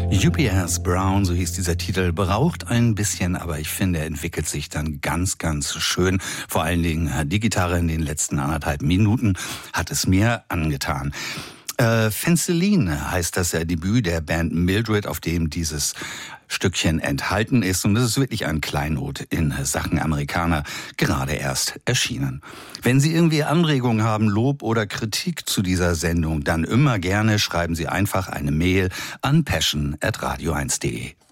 UPS Brown, so hieß dieser Titel, braucht ein bisschen, aber ich finde, er entwickelt sich dann ganz, ganz schön. Vor allen Dingen die Gitarre in den letzten 1,5 Minuten hat es mir angetan. Fenceline heißt das Debüt der Band Mildred, auf dem dieses Stückchen enthalten ist. Und das ist wirklich ein Kleinod in Sachen Amerikaner, gerade erst erschienen. Wenn Sie irgendwie Anregungen haben, Lob oder Kritik zu dieser Sendung, dann immer gerne schreiben Sie einfach eine Mail an passion@radio1.de.